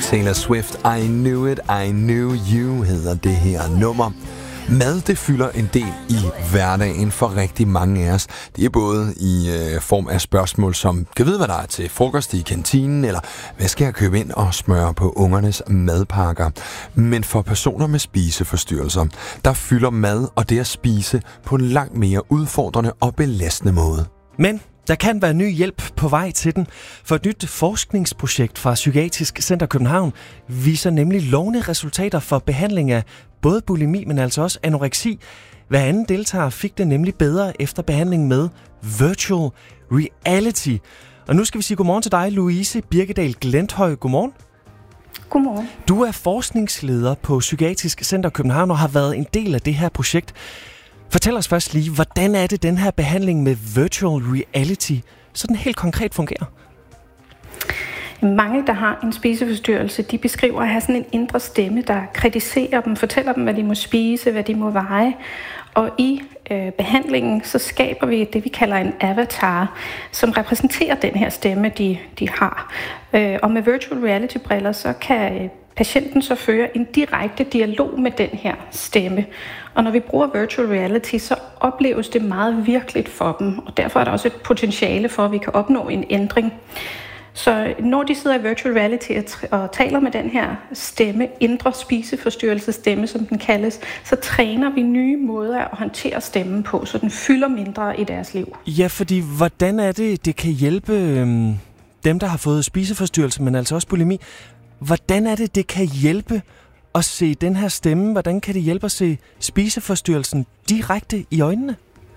Taylor Swift. I Knew It, I Knew You hedder det her nummer. Mad, det fylder en del i hverdagen for rigtig mange af os. Det er både i form af spørgsmål som, kan vide, hvad der er til frokost i kantinen, eller hvad skal jeg købe ind og smøre på ungernes madpakker. Men for personer med spiseforstyrrelser, der fylder mad og det at spise på en langt mere udfordrende og belastende måde. Men der kan være ny hjælp på vej til den, for et nyt forskningsprojekt fra Psykiatrisk Center København viser nemlig lovende resultater for behandling af både bulimi, men altså også anoreksi. Hver anden deltager fik det nemlig bedre efter behandling med virtual reality. Og nu skal vi sige godmorgen til dig, Louise Birkedal Glenthøj. Godmorgen. Godmorgen. Du er forskningsleder på Psykiatrisk Center København og har været en del af det her projekt. Fortæl os først lige, hvordan er det, den her behandling med virtual reality sådan helt konkret fungerer? Mange, der har en spiseforstyrrelse, de beskriver at have sådan en indre stemme, der kritiserer dem, fortæller dem, hvad de må spise, hvad de må veje. Og i behandlingen, så skaber vi det, vi kalder en avatar, som repræsenterer den her stemme, de har. Og med virtual reality-briller, så kan patienten så føre en direkte dialog med den her stemme. Og når vi bruger virtual reality, så opleves det meget virkeligt for dem, og derfor er der også et potentiale for, at vi kan opnå en ændring. Så når de sidder i virtual reality og taler med den her stemme, indre spiseforstyrrelsesstemme, som den kaldes, så træner vi nye måder at håndtere stemmen på, så den fylder mindre i deres liv. Ja, fordi hvordan er det kan hjælpe dem, der har fået spiseforstyrrelse, men altså også bulimi? Hvordan er det kan hjælpe at se den her stemme? Hvordan kan det hjælpe at se spiseforstyrrelsen direkte i øjnene?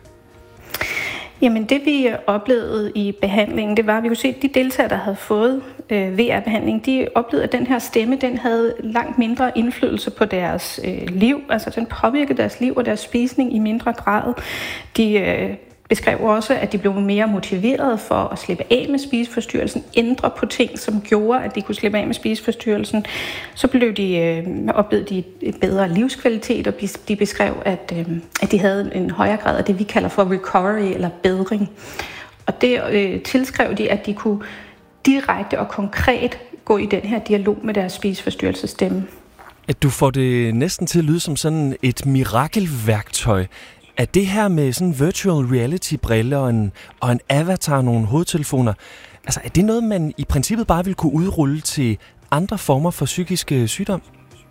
Jamen det vi oplevede i behandlingen, det var, at vi kunne se, at de deltagere, der havde fået VR-behandling, de oplevede, at den her stemme, den havde langt mindre indflydelse på deres liv. Altså den påvirkede deres liv og deres spisning i mindre grad. De beskrev også, at de blev mere motiveret for at slippe af med spiseforstyrrelsen, ændre på ting, som gjorde, at de kunne slippe af med spiseforstyrrelsen. Så oplevede de et bedre livskvalitet, og de beskrev, at de havde en højere grad af det, vi kalder for recovery eller bedring. Og det tilskrev de, at de kunne direkte og konkret gå i den her dialog med deres spiseforstyrrelsesstemme. At du får det næsten til at lyde som sådan et mirakelværktøj. Er det her med sådan virtual reality-briller og en avatar, nogle hovedtelefoner, altså er det noget, man i princippet bare vil kunne udrulle til andre former for psykisk sygdom?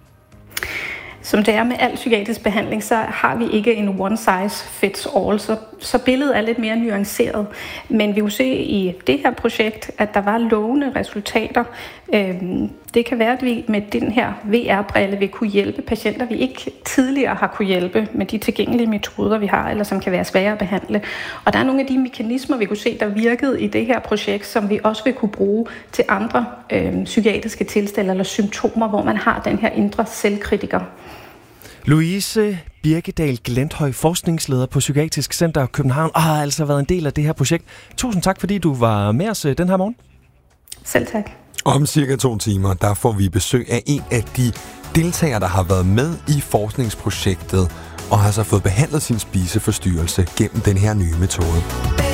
Som det er med al psykiatrisk behandling, så har vi ikke en one size fits all, så billedet er lidt mere nuanceret. Men vi kunne se i det her projekt, at der var lovende resultater. Det kan være, at vi med den her VR-brille vil kunne hjælpe patienter, vi ikke tidligere har kunne hjælpe med de tilgængelige metoder, vi har, eller som kan være svære at behandle. Og der er nogle af de mekanismer, vi kunne se, der virkede i det her projekt, som vi også vil kunne bruge til andre psykiatriske tilstande eller symptomer, hvor man har den her indre selvkritiker. Louise Birkedal Glenthøj, forskningsleder på Psykiatrisk Center København, og har altså været en del af det her projekt. Tusind tak, fordi du var med os den her morgen. Selv tak. Om cirka 2 timer, der får vi besøg af en af de deltagere, der har været med i forskningsprojektet, og har så fået behandlet sin spiseforstyrrelse gennem den her nye metode.